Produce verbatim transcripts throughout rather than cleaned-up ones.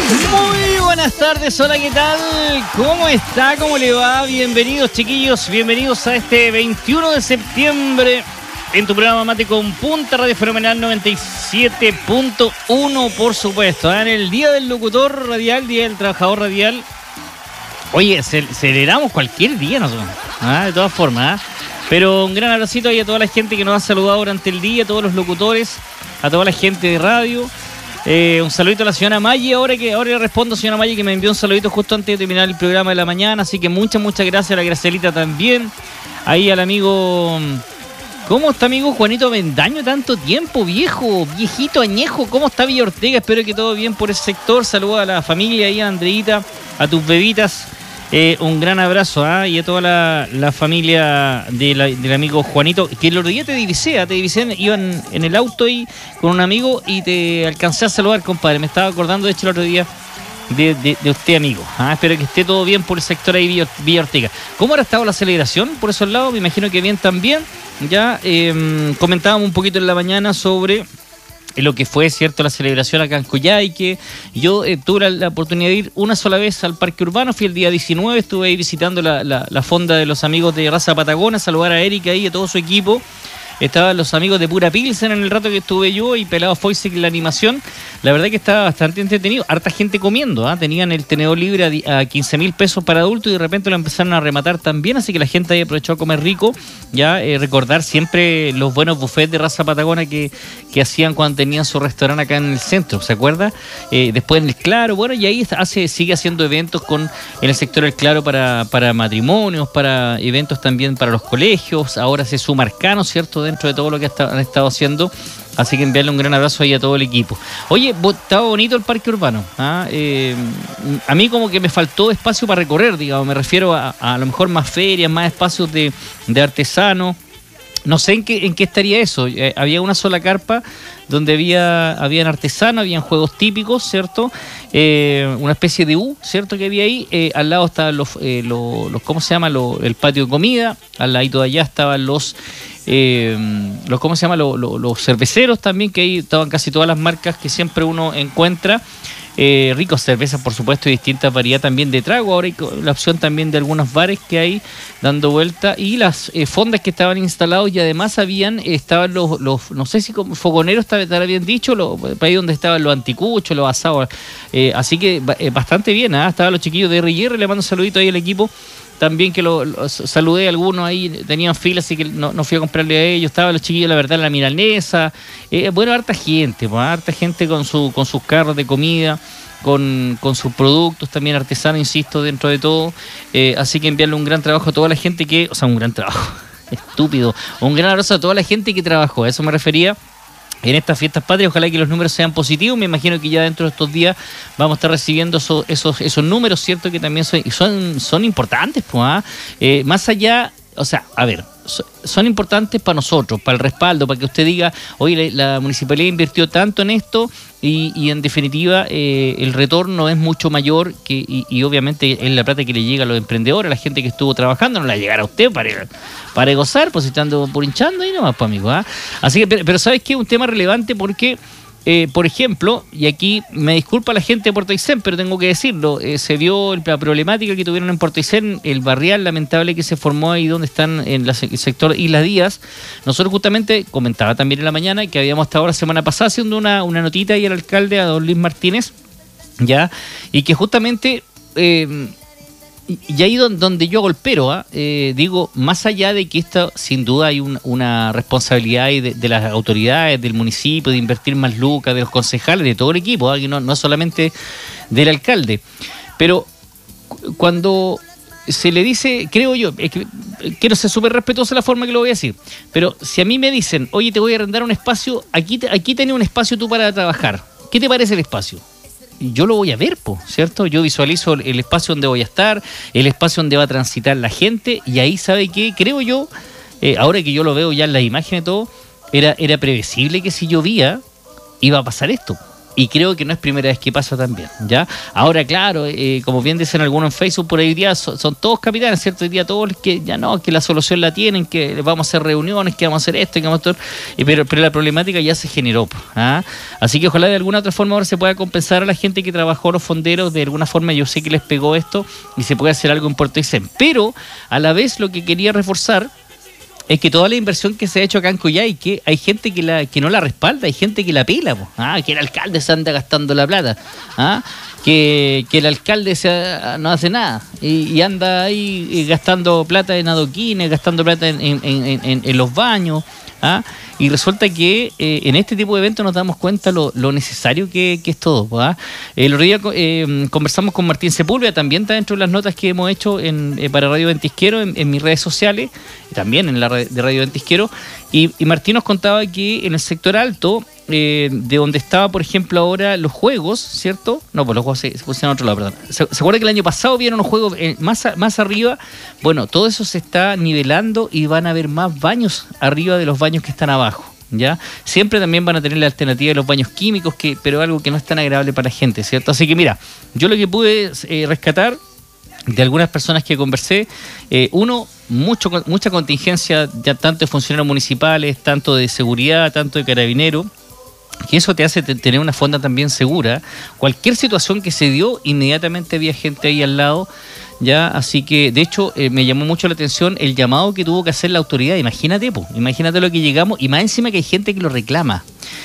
Muy buenas tardes, hola, ¿qué tal? ¿Cómo está? ¿Cómo le va? Bienvenidos, chiquillos, bienvenidos a este veintiuno de septiembre en tu programa Mate con Punta, Radio Fenomenal noventa y siete punto uno, por supuesto, ¿eh? En el Día del Locutor Radial, Día del Trabajador Radial. Oye, ce- celebramos cualquier día nosotros, ¿ah? De todas formas, ¿eh? Pero un gran abracito ahí a toda la gente que nos ha saludado durante el día, a todos los locutores, a toda la gente de radio. Eh, un saludito a la señora Maggi, ahora que ahora le respondo, señora Maggi, que me envió un saludito justo antes de terminar el programa de la mañana, así que muchas, muchas gracias a la Gracielita también. Ahí al amigo, ¿cómo está, amigo Juanito Bendaño? Tanto tiempo, viejo, viejito, añejo, ¿cómo está Villa Ortega? Espero que todo bien por ese sector. Saludos a la familia ahí, a Andreita, a tus bebitas. Eh, un gran abrazo, ¿eh? Y a toda la, la familia de la, del amigo Juanito, que el otro día te divisé, ¿eh? te divisé, iban en el auto ahí con un amigo y te alcancé a saludar, compadre. Me estaba acordando, de hecho, el otro día de, de, de usted, amigo. ¿eh? Espero que esté todo bien por el sector ahí, Villa, Villa Ortega. ¿Cómo habrá estado la celebración por esos lados? Me imagino que bien también. Ya eh, comentábamos un poquito en la mañana sobre lo que fue, cierto, la celebración acá en Coyhaique. Yo eh, tuve la, la oportunidad de ir una sola vez al Parque Urbano, fui el día diecinueve, estuve ahí visitando la, la, la fonda de los amigos de Raza Patagona, saludar a Erika y a todo su equipo. Estaban los amigos de Pura Pilsen en el rato que estuve yo y Pelado Foysic en la animación. La verdad que estaba bastante entretenido. Harta gente comiendo, ¿eh? Tenían el tenedor libre a, a quince mil pesos para adultos y de repente lo empezaron a rematar también. Así que la gente ahí aprovechó a comer rico. Ya eh, recordar siempre los buenos buffets de Raza Patagona que, que hacían cuando tenían su restaurante acá en el centro, ¿se acuerda? Eh, después en el Claro, bueno, y ahí hace, sigue haciendo eventos con en el sector del Claro para, para matrimonios, para eventos también para los colegios. Ahora se suma Arcano, ¿cierto?, dentro de todo lo que han estado haciendo, así que enviarle un gran abrazo ahí a todo el equipo. Oye, estaba bonito el Parque Urbano, ¿ah? eh, a mí como que me faltó espacio para recorrer, digamos, me refiero a, a, a lo mejor más ferias, más espacios de, de artesanos. No sé en qué, en qué estaría eso. Eh, había una sola carpa donde había habían artesanos, habían juegos típicos, ¿cierto? Eh, una especie de U, ¿cierto? Que había ahí. Eh, al lado estaban los, eh, los, los, ¿cómo se llama? Los, el patio de comida. Al ladito de allá estaban los, eh, los ¿cómo se llama? Los, los, los cerveceros también, que ahí estaban casi todas las marcas que siempre uno encuentra. Eh, ricos cervezas, por supuesto, y distintas variedades también de trago. Ahora hay la opción también de algunos bares que hay dando vuelta y las eh, fondas que estaban instalados, y además habían, estaban los, los no sé si como fogoneros estará bien dicho, los, ahí donde estaban los anticuchos, los asados, eh, así que eh, bastante bien, ¿eh? Estaban los chiquillos de R y R, le mando un saludito ahí al equipo. También que lo, lo saludé a algunos ahí, tenían fila, así que no, no fui a comprarle a ellos. Estaban los chiquillos, la verdad, la milanesa. Eh, bueno, harta gente, pues, harta gente con su con sus carros de comida, con, con sus productos también artesanos, insisto, dentro de todo. Eh, así que enviarle un gran trabajo a toda la gente que, o sea, un gran trabajo, estúpido, un gran abrazo a toda la gente que trabajó, a eso me refería. En estas fiestas patrias, ojalá que los números sean positivos. Me imagino que ya dentro de estos días vamos a estar recibiendo esos esos, esos números, ¿cierto? Que también son, son, son importantes, pues, ¿eh? Eh, más allá, o sea, a ver, so, son importantes para nosotros, para el respaldo, para que usted diga, oye, la, la municipalidad invirtió tanto en esto y, y en definitiva eh, el retorno es mucho mayor que y, y obviamente es la plata que le llega a los emprendedores, a la gente que estuvo trabajando, no la llegará a usted para, para gozar, pues estando por hinchando ahí nomás, pues, amigo, ¿eh? Así que, pero, pero ¿sabes qué? Es un tema relevante porque Eh, por ejemplo, y aquí me disculpa la gente de Puerto Aysén, pero tengo que decirlo, eh, se vio la problemática que tuvieron en Puerto Aysén, el barrial lamentable que se formó ahí donde están en la, el sector Islas Díaz. Nosotros justamente, comentaba también en la mañana, que habíamos estado la semana pasada haciendo una, una notita ahí al alcalde, a don Luis Martínez, ya, y que justamente... Eh, Y ahí donde yo golpero, ¿eh? Eh, digo, más allá de que esto sin duda hay un, una responsabilidad de, de las autoridades, del municipio, de invertir más lucas, de los concejales, de todo el equipo, ¿eh? no, no solamente del alcalde, pero cuando se le dice, creo yo, es que quiero ser súper respetuoso de la forma que lo voy a decir, pero si a mí me dicen, oye, te voy a arrendar un espacio, aquí, aquí tenés un espacio tú para trabajar, ¿qué te parece el espacio? Yo lo voy a ver, po, ¿cierto? Yo visualizo el espacio donde voy a estar, el espacio donde va a transitar la gente, y ahí, ¿sabe qué? Creo yo, eh, ahora que yo lo veo ya en las imágenes y todo, era, era previsible que si llovía iba a pasar esto. Y creo que no es primera vez que pasa también, ¿ya? Ahora, claro, eh, como bien dicen algunos en Facebook, por ahí día son, son todos capitanes, ¿cierto? Hoy día todos que ya no, que la solución la tienen, que vamos a hacer reuniones, que vamos a hacer esto, que vamos a hacer... Y pero, pero la problemática ya se generó, ¿ah? Así que ojalá de alguna otra forma ahora se pueda compensar a la gente que trabajó, los fonderos, de alguna forma yo sé que les pegó esto y se puede hacer algo en Puerto Aysén. Pero, a la vez, lo que quería reforzar es que toda la inversión que se ha hecho acá en Coyhaique, hay gente que la que no la respalda, hay gente que la pela, po. Ah, que el alcalde se anda gastando la plata, ah, que, que el alcalde se, no hace nada y, y anda ahí gastando plata en adoquines, gastando plata en, en, en, en, en los baños, ah, y resulta que eh, en este tipo de eventos nos damos cuenta lo, lo necesario que, que es todo, ¿ah? El otro día eh, conversamos con Martín Sepúlveda, también está dentro de las notas que hemos hecho en, eh, para Radio Ventisquero, en, en mis redes sociales, también en la red de Radio Ventisquero, y, y Martín nos contaba que en el sector alto, eh, de donde estaba, por ejemplo, ahora los juegos, ¿cierto? No, pues los juegos se, se pusieron a otro lado, perdón. ¿Se, ¿Se acuerda que el año pasado vieron unos juegos eh, más, a, más arriba? Bueno, todo eso se está nivelando y van a haber más baños arriba de los baños que están abajo, ¿ya? Siempre también van a tener la alternativa de los baños químicos, que pero algo que no es tan agradable para la gente, ¿cierto? Así que mira, yo lo que pude eh, rescatar de algunas personas que conversé, eh, uno, mucho, mucha contingencia, ya tanto de funcionarios municipales, tanto de seguridad, tanto de carabineros, que eso te hace t- tener una fonda también segura. Cualquier situación que se dio, inmediatamente había gente ahí al lado, ya, así que de hecho eh, me llamó mucho la atención el llamado que tuvo que hacer la autoridad. Imagínate, po, imagínate lo que llegamos, y más encima que hay gente que lo reclama,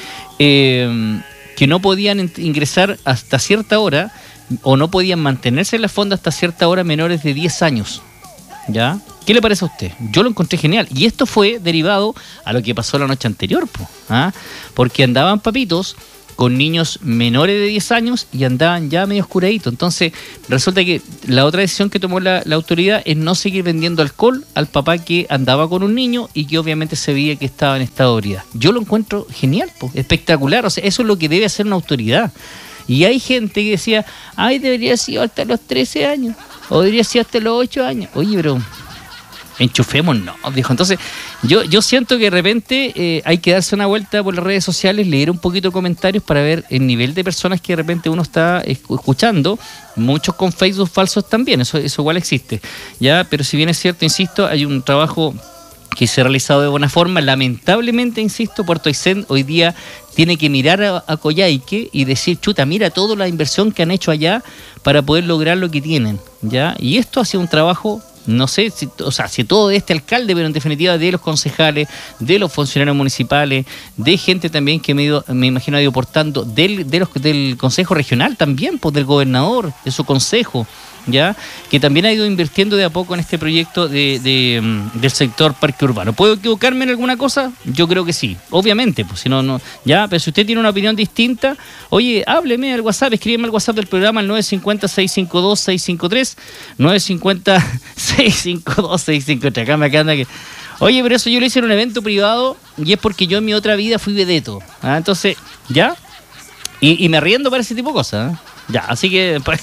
eh, que no podían ent- ingresar hasta cierta hora, o no podían mantenerse en la fonda hasta cierta hora menores de diez años, ¿ya? ¿Qué le parece a usted? Yo lo encontré genial, y esto fue derivado a lo que pasó la noche anterior, po, ¿ah? Porque andaban papitos con niños menores de diez años y andaban ya medio curaditos. Entonces resulta que la otra decisión que tomó la, la autoridad es no seguir vendiendo alcohol al papá que andaba con un niño y que obviamente se veía que estaba en estado de ebriedad. Yo lo encuentro genial, po, espectacular, o sea, eso es lo que debe hacer una autoridad. Y hay gente que decía, ay, debería ser hasta los trece años, o debería ser hasta los ocho años. Oye, pero enchufémonos, dijo. Entonces, yo, yo siento que de repente eh, hay que darse una vuelta por las redes sociales, leer un poquito de comentarios para ver el nivel de personas que de repente uno está escuchando, muchos con Facebook falsos también, eso, eso igual existe, ya, pero si bien es cierto, insisto, hay un trabajo que se ha realizado de buena forma. Lamentablemente, insisto, Puerto Aysén hoy día tiene que mirar a, a Coyhaique y decir, chuta, mira toda la inversión que han hecho allá para poder lograr lo que tienen, ¿ya? Y esto ha sido un trabajo, no sé, si, o sea, si todo de este alcalde, pero en definitiva de los concejales, de los funcionarios municipales, de gente también que me, ido, me imagino ha ido portando, del, de los, del consejo regional también, pues del gobernador, de su consejo, ya, que también ha ido invirtiendo de a poco en este proyecto de, de, del sector parque urbano. ¿Puedo equivocarme en alguna cosa? Yo creo que sí, obviamente, pues si no, no, ya, pero si usted tiene una opinión distinta, oye, hábleme al WhatsApp, escríbeme al WhatsApp del programa al nueve cinco cero, seis cinco dos, seis cinco tres, nueve cinco cero, seis cinco dos, seis cinco tres, acá me anda que... Oye, pero eso yo lo hice en un evento privado y es porque yo en mi otra vida fui vedeto, ¿ah? Entonces, ¿ya? Y, y me riendo para ese tipo de cosas, ¿eh? Ya, así que... Pues,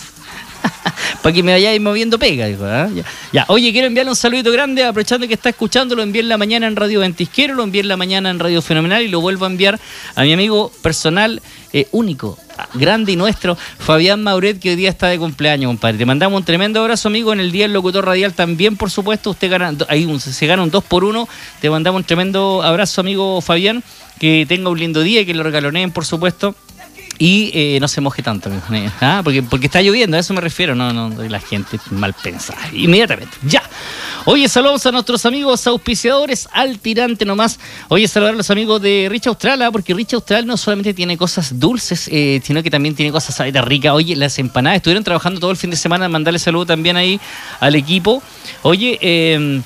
para que me vayáis moviendo pega, dijo, ¿eh? ya. ya, oye, quiero enviarle un saludito grande, aprovechando que está escuchando, lo envié en la mañana en Radio Ventisquero, lo envié en la mañana en Radio Fenomenal y lo vuelvo a enviar a mi amigo personal, eh, único, grande y nuestro, Fabián Mauret, que hoy día está de cumpleaños, compadre. Te mandamos un tremendo abrazo, amigo, en el Día del Locutor Radial también, por supuesto, usted gana, ahí un, se gana un dos por uno, te mandamos un tremendo abrazo, amigo Fabián, que tenga un lindo día y que lo regaloneen, por supuesto. Y eh, no se moje tanto, ¿ah? porque, porque está lloviendo, a eso me refiero, no, no, la gente mal pensada, inmediatamente, ya. Oye, saludos a nuestros amigos auspiciadores, al tirante nomás. Oye, saludar a los amigos de Rich Austral, ¿ah? Porque Rich Austral no solamente tiene cosas dulces, eh, sino que también tiene cosas salidas ricas. Oye, las empanadas, estuvieron trabajando todo el fin de semana, mandarle saludos también ahí al equipo. Oye, eh...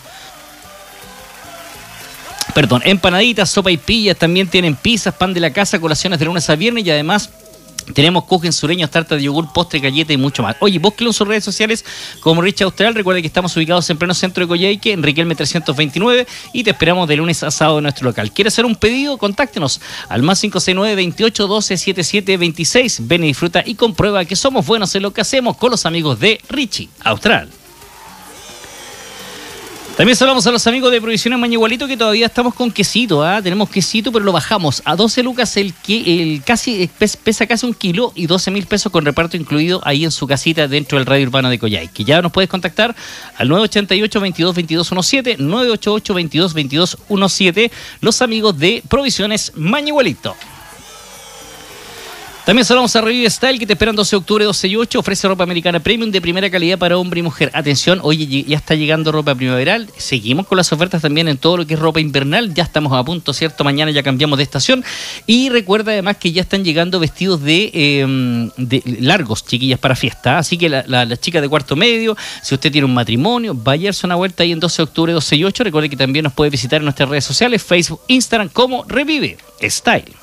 Perdón, empanaditas, sopa y pillas, también tienen pizzas, pan de la casa, colaciones de lunes a viernes y además tenemos kuchen sureños, tarta de yogur, postre, galleta y mucho más. Oye, búsquenlo en sus redes sociales como Rich Austral. Recuerda que estamos ubicados en pleno centro de Coyhaique, en Riquelme trescientos veintinueve, y te esperamos de lunes a sábado en nuestro local. ¿Quieres hacer un pedido? Contáctenos al más cinco seis nueve, veintiocho, doce, setenta y siete, veintiséis. Ven y disfruta y comprueba que somos buenos en lo que hacemos con los amigos de Richie Austral. También saludamos a los amigos de Provisiones Mañigualito, que todavía estamos con quesito, ¿ah? Tenemos quesito, pero lo bajamos a doce lucas, el que el casi pesa casi un kilo y doce mil pesos con reparto incluido ahí en su casita dentro del radio urbano de Coyhaique. Ya nos puedes contactar al nueve ochenta y ocho, veintidós, veintidós diecisiete, nueve ochenta y ocho, veintidós, veintidós diecisiete, los amigos de Provisiones Mañigualito. También saludamos a Revive Style, que te esperan doce de octubre, doce y ocho. Ofrece ropa americana premium de primera calidad para hombre y mujer. Atención, oye, ya está llegando ropa primaveral. Seguimos con las ofertas también en todo lo que es ropa invernal. Ya estamos a punto, ¿cierto? Mañana ya cambiamos de estación. Y recuerda además que ya están llegando vestidos de, eh, de largos, chiquillas, para fiesta. Así que la, la, la chica de cuarto medio, si usted tiene un matrimonio, vaya a darse una vuelta ahí en doce de octubre, doce y ocho. Recuerde que también nos puede visitar en nuestras redes sociales, Facebook, Instagram, como Revive Style.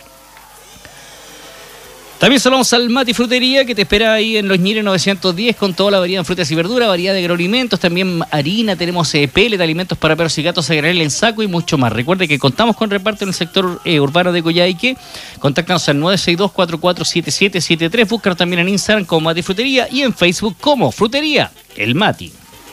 También saludamos al Mati Frutería, que te espera ahí en Los Ñires novecientos diez con toda la variedad en frutas y verduras, variedad de agroalimentos, también harina, tenemos eh, pellet, alimentos para perros y gatos a granel en saco y mucho más. Recuerde que contamos con reparto en el sector eh, urbano de Coyhaique. Contáctanos al nueve seis dos, cuatro cuatro siete siete siete tres. Búscanos también en Instagram como Mati Frutería y en Facebook como Frutería El Mati.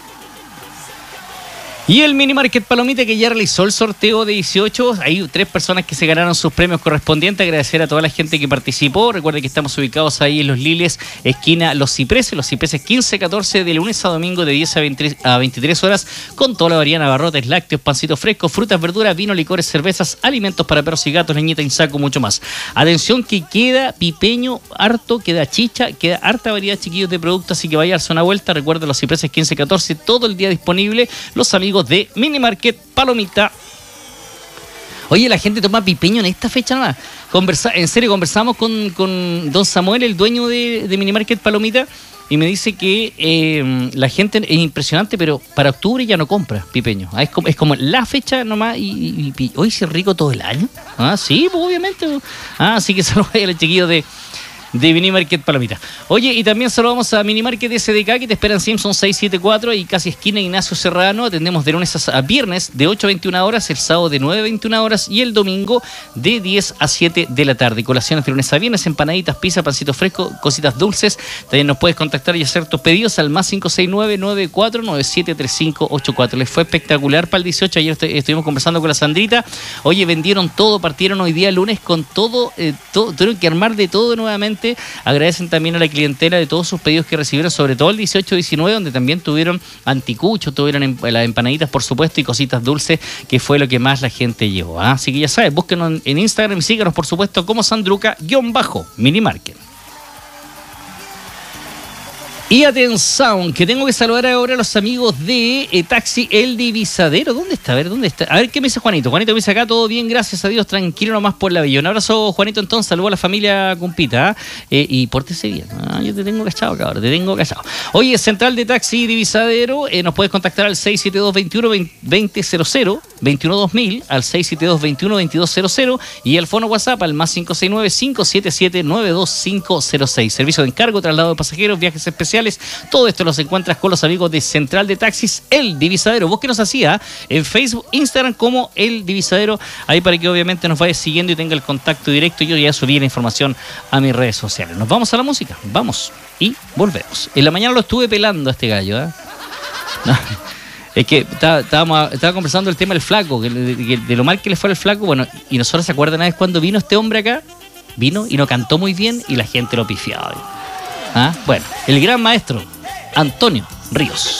Y el Mini Market Palomita, que ya realizó el sorteo de dieciocho. Hay tres personas que se ganaron sus premios correspondientes. Agradecer a toda la gente que participó. Recuerden que estamos ubicados ahí en Los Liles, esquina Los Cipreses. Los Cipreses quince catorce, de lunes a domingo de diez a veintitrés horas, con toda la variedad de abarrotes, lácteos, pancitos frescos, frutas, verduras, vino, licores, cervezas, alimentos para perros y gatos, leñita, insaco, mucho más. Atención que queda pipeño harto, queda chicha, queda harta variedad, chiquillos, de productos. Así que vaya a darse una vuelta. Recuerden, Los Cipreses quince catorce, todo el día disponible. Los amigos de Mini Market Palomita. Oye, la gente toma pipeño en esta fecha nada. Conversa, en serio, conversamos con, con don Samuel, el dueño de, de Mini Market Palomita, y me dice que eh, la gente es impresionante, pero para octubre ya no compra pipeño. Ah, es, como, es como la fecha nomás, y, y, y hoy se es rico todo el año. Ah, sí, pues obviamente. Ah, así que saludos a los chiquillos de de Mini Market Palomita. Oye, y también saludamos a Mini Market S D K, que te esperan Simpson seiscientos setenta y cuatro y casi esquina Ignacio Serrano. Atendemos de lunes a viernes de ocho a veintiuna horas, el sábado de nueve a veintiuna horas y el domingo de diez a siete de la tarde. Colaciones de lunes a viernes, empanaditas, pizza, pancito fresco, cositas dulces. También nos puedes contactar y hacer tus pedidos al más cinco seis nueve, nueve cuatro nueve siete tres cinco ocho cuatro. Les fue espectacular para el dieciocho. Ayer estuvimos conversando con la Sandrita. Oye, vendieron todo, partieron hoy día lunes con todo, eh, todo, tuvieron que armar de todo nuevamente. Agradecen también a la clientela de todos sus pedidos que recibieron, sobre todo el dieciocho diecinueve, donde también tuvieron anticuchos, tuvieron em- las empanaditas, por supuesto, y cositas dulces, que fue lo que más la gente llevó. ¿Ah? Así que ya sabes, búsquenos en Instagram y síganos, por supuesto, como Sandruca-Mini Market. Y atención, que tengo que saludar ahora a los amigos de eh, Taxi El Divisadero. ¿Dónde está? A ver, ¿dónde está? A ver, ¿qué me dice Juanito? Juanito me dice acá, todo bien, gracias a Dios, tranquilo nomás por la villa. Un abrazo, Juanito, entonces, saludo a la familia Cumpita, ¿eh? Eh, y pórtese bien. Ah, yo te tengo cachado, cabrón, te tengo cachado. Oye, Central de Taxi Divisadero, eh, nos puedes contactar al seis siete dos, veintiuno, veinte cero cero, veintiuno dos mil, al seis siete dos, veintiuno, veintidós cero cero, y el fono WhatsApp al más cinco seis nueve, cinco siete siete, nueve dos cinco cero seis. Servicio de encargo, traslado de pasajeros, viajes especiales. Todo esto los encuentras con los amigos de Central de Taxis El Divisadero. Vos que nos hacía en Facebook, Instagram como El Divisadero, ahí para que obviamente nos vayas siguiendo y tenga el contacto directo. Yo ya subí la información a mis redes sociales. Nos vamos a la música, vamos y volvemos. En la mañana lo estuve pelando a este gallo, ¿eh? No, es que estaba, estábamos, estaba conversando el tema del flaco, que de, de, de lo mal que le fue al flaco. Bueno, y nosotros, ¿se acuerdan una vez cuando vino este hombre acá? Vino y no cantó muy bien y la gente lo pifiaba. ¿Ah? Bueno, el gran maestro Antonio Ríos.